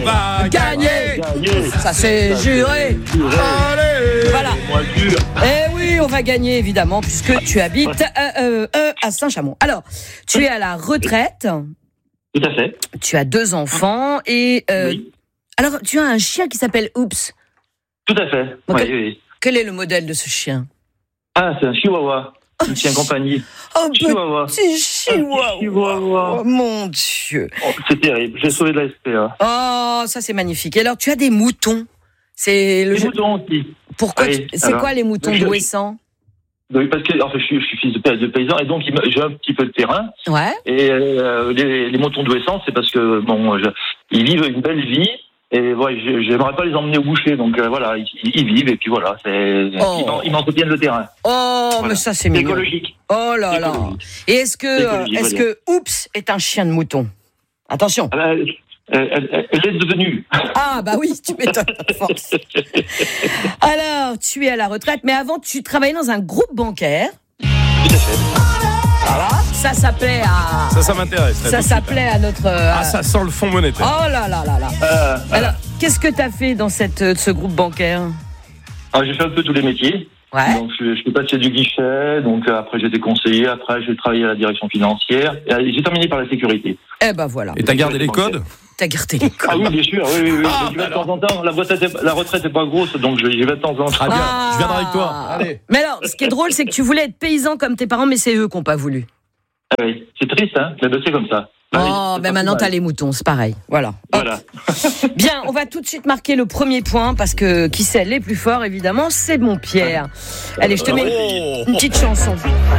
va gagner. Ça c'est juré. Allez. Voilà. Eh oui, on va gagner évidemment puisque tu habites à Saint-Chamond. Alors, tu es à la retraite. Tout à fait. Tu as 2 enfants et Oui. alors tu as un chien qui s'appelle Oups. Tout à fait. Ok. Oui. Quel est le modèle de ce chien? Ah, c'est un chihuahua. Un chien compagnie. Oh, Chihuahua. petit chihuahua. Chihuahua. Oh, mon Dieu. Oh, c'est terrible. J'ai sauvé de la SPA. Oh, ça c'est magnifique. Et alors, tu as des moutons. C'est le Les moutons aussi. Pourquoi Oui, c'est alors, quoi les moutons d'Ouessant? Oui, parce que enfin, je suis fils de paysan et donc j'ai un petit peu de terrain. Ouais. Et les moutons d'Ouessant, c'est parce que bon, ils vivent une belle vie. Et ouais, j'aimerais pas les emmener au boucher, donc voilà, ils vivent et puis voilà, ils m'entretiennent le terrain. Oh, Voilà. mais ça c'est C'est mignon. écologique. Oh là là. Et est-ce que Oups est un chien de mouton? Attention. Ah bah, elle est devenue. Ah bah oui, tu m'étonnes à force. Alors, tu es à la retraite, mais avant tu travaillais dans un groupe bancaire. Tout à fait. Voilà. Ça s'appelait à. Ça m'intéresse. Ça s'appelait à notre. Ah, ça sent le fonds monétaire. Oh là là là là. Alors, qu'est-ce que tu as fait dans ce groupe bancaire? Alors, j'ai fait un peu tous les métiers. Ouais. Donc, je suis passé du guichet, donc après j'étais conseiller, après j'ai travaillé à la direction financière, et j'ai terminé par la sécurité. Eh ben voilà. Et t'as gardé les codes? T'as gardé les codes. Ah oui, bien sûr, oui. J'y vais de temps en temps, la retraite n'est pas grosse, donc j'y vais de temps en temps. Très bien, je viendrai avec toi. Allez. Mais alors, ce qui est drôle, c'est que tu voulais être paysan comme tes parents, mais c'est eux qui n'ont pas voulu. Ah oui, c'est triste, hein, mais c'est comme ça. Oh, ben maintenant t'as les moutons, c'est pareil. Voilà. Voilà. Bien, on va tout de suite marquer le premier point parce que qui sait les plus forts, évidemment, c'est mon Pierre. Allez, je te mets une petite chanson.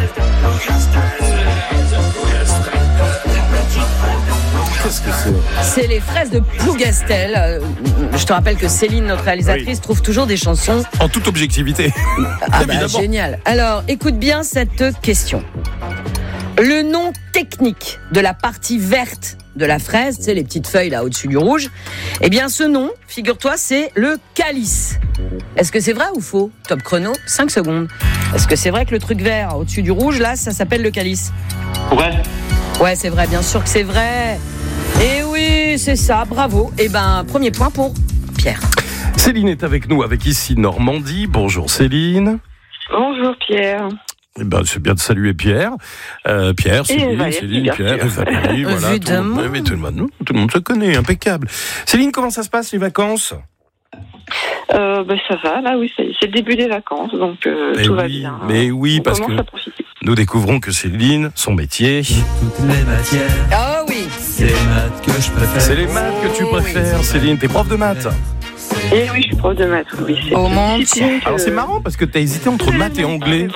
Qu'est-ce que c'est? C'est les fraises de Plougastel. Je te rappelle que Céline, notre réalisatrice, trouve toujours des chansons. En toute objectivité. Ah bah, Évidemment. génial. Alors, écoute bien cette question. Le nom technique de la partie verte de la fraise, tu sais, les petites feuilles là au-dessus du rouge, eh bien ce nom, figure-toi, c'est le calice. Est-ce que c'est vrai ou faux? Top chrono, 5 secondes. Est-ce que c'est vrai que le truc vert au-dessus du rouge, là, ça s'appelle le calice? Ouais. Ouais, c'est vrai, bien sûr que c'est vrai. Et oui, c'est ça, bravo. Eh ben, premier point pour Pierre. Céline est avec nous, avec ici Normandie. Bonjour Céline. Bonjour Pierre. Eh ben, c'est bien de saluer Pierre. Pierre, Céline, Valérie, Céline, bien Pierre, sûr. Valérie, voilà. Évidemment. Tout le monde se connaît, impeccable. Céline, comment ça se passe les vacances? Ça va, là oui, c'est le début des vacances, donc tout va bien. Mais oui, On parce commence que à profiter. nous découvrons que Céline, son métier, Toutes les matières, Ah oui. c'est les maths que je préfère. c'est les maths que tu Oui, préfères. Céline, t'es prof de maths. Et oui, je suis prof de maths. Oui, c'est Oh mon une discipline Dieu. que- Alors c'est marrant parce que t'as hésité entre maths et anglais.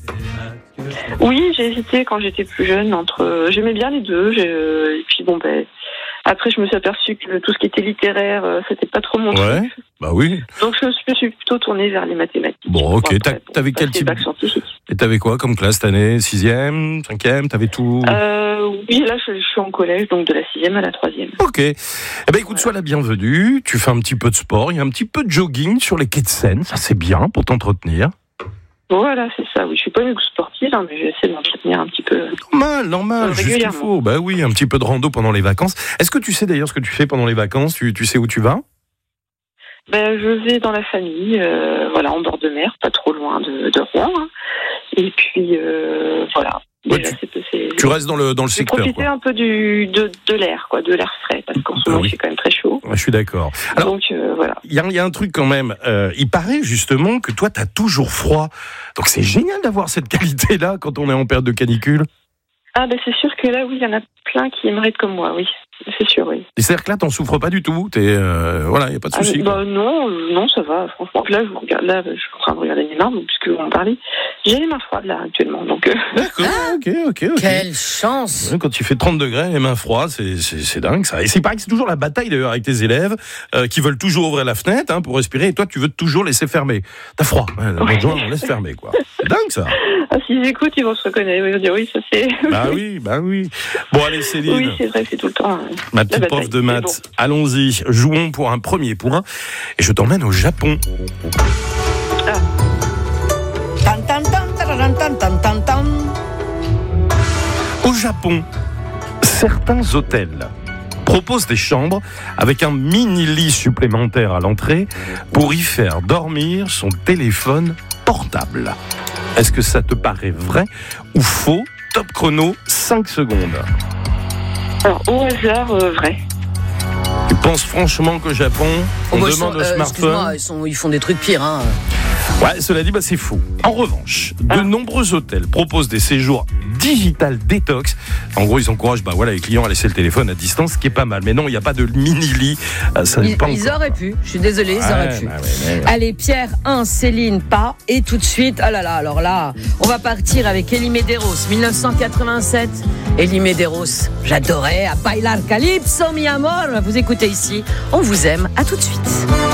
Oui, j'ai hésité quand j'étais plus jeune entre. J'aimais bien les deux. Et puis bon après je me suis aperçue que tout ce qui était littéraire, c'était pas trop mon Ouais, truc. bah oui. Donc je me suis plutôt tournée vers les mathématiques. Bon, ok. Après, T'avais quel passer type? le bac scientifique. Et t'avais quoi comme classe cette année? 6e, 5e, t'avais tout? Oui, là je suis en collège, donc de la 6e à la 3e. Ok. Eh ben écoute, sois la bienvenue. Tu fais un petit peu de sport, il y a un petit peu de jogging sur les quais de Seine. Ça c'est bien pour t'entretenir. Voilà, c'est ça. Oui, je suis pas une sportive, hein, mais j'essaie de m'entretenir un petit peu. Normal, juste ce qu'il Régulièrement. faut. Bah oui, un petit peu de rando pendant les vacances. Est-ce que tu sais d'ailleurs ce que tu fais pendant les vacances? Tu sais où tu vas? Je vais dans la famille, en bord de mer, pas trop loin de Rouen. Hein. Et puis, voilà. Ouais, Déjà, tu restes dans le je vais secteur, profiter quoi. un peu de l'air, quoi, de l'air frais, parce qu'en ce moment, oui. c'est quand même très chaud. Ouais, je suis d'accord. Alors, Donc, voilà. il y a un truc quand même. Il paraît justement que toi, t'as toujours froid. Donc c'est génial d'avoir cette qualité-là quand on est en période de canicule. Ah, c'est sûr que là, oui, il y en a plein qui aimeraient être comme moi, oui. C'est sûr, oui. Et c'est-à-dire que là, t'en souffres pas du tout. Il n'y a pas de souci. Non, ça va, franchement. Là, je suis en train de regarder mes mains, puisque vous en parlez. J'ai les mains froides, là, actuellement, donc... D'accord, ok. Quelle chance. Ouais, quand il fait 30 degrés, les mains froides, c'est dingue ça. Et c'est pareil que c'est toujours la bataille d'ailleurs avec tes élèves qui veulent toujours ouvrir la fenêtre pour respirer et toi tu veux toujours laisser fermer. T'as froid, Oui. on laisse fermer quoi. C'est dingue ça. Ah, s'ils écoutent, ils vont se reconnaître. Ils vont dire oui, ça c'est... Bah oui. Bon allez Céline, Oui, c'est vrai que c'est tout le temps... ma petite la prof bataille, de mais maths, allons-y, jouons pour un premier point et je t'emmène au Japon. Tan, tan, tan, tan, tan, tan, tan, tan. Au Japon, certains hôtels propose des chambres avec un mini-lit supplémentaire à l'entrée pour y faire dormir son téléphone portable. Est-ce que ça te paraît vrai ou faux? Top chrono, 5 secondes. Alors, au hasard, vrai. Tu penses franchement qu'au Japon, on demande au smartphone? Ils font des trucs pires. Hein. Ouais, cela dit, c'est faux. En revanche, de nombreux hôtels proposent des séjours digital détox. En gros, ils encouragent les clients à laisser le téléphone à distance, ce qui est pas mal. Mais non, il n'y a pas de mini-lit. Ils auraient pu. Je suis désolée, ils auraient pu. Allez, Pierre 1, Céline pas. Et tout de suite, alors là, on va partir avec Elie Medeiros, 1987. Elie Medeiros, j'adorais. A bailar calypso, mi amor. Vous écoutez ici, on vous aime. À tout de suite.